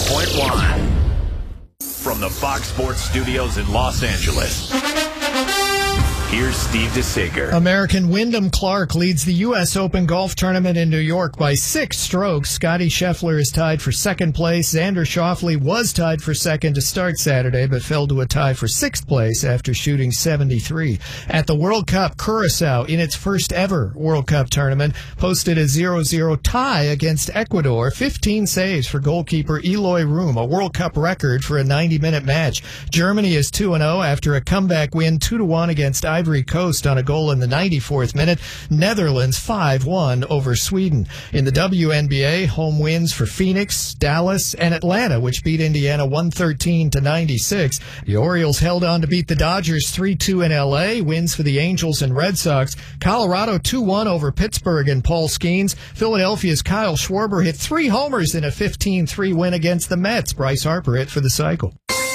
101.1. From the Fox Sports Studios in Los Angeles, here's Steve DeSager. American Wyndham Clark leads the U.S. Open golf tournament in New York by 6 strokes. Scottie Scheffler is tied for second place. Xander Schauffele was tied for second to start Saturday, but fell to a tie for sixth place after shooting 73. At the World Cup, Curacao, in its first ever World Cup tournament, posted a 0-0 tie against Ecuador. 15 saves for goalkeeper Eloy Room, a World Cup record for a 90-minute match. Germany is 2-0 after a comeback win 2-1 against Ivory Coast on a goal in the 94th minute. Netherlands 5-1 over Sweden. In the WNBA, home wins for Phoenix, Dallas, and Atlanta, which beat Indiana 113-96. The Orioles held on to beat the Dodgers 3-2 in L.A. Wins for the Angels and Red Sox. Colorado 2-1 over Pittsburgh and Paul Skeens. Philadelphia's Kyle Schwarber hit 3 homers in a 15-3 win against the Mets. Bryce Harper hit for the Cycle.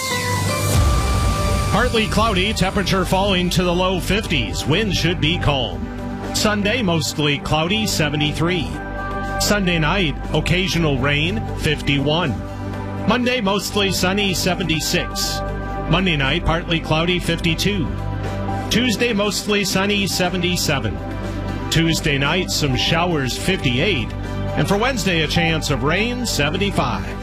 Partly cloudy, temperature falling to the low 50s. Wind should be calm. Sunday, mostly cloudy, 73. Sunday night, occasional rain, 51. Monday, mostly sunny, 76. Monday night, partly cloudy, 52. Tuesday, mostly sunny, 77. Tuesday night, some showers, 58. And for Wednesday, a chance of rain, 75.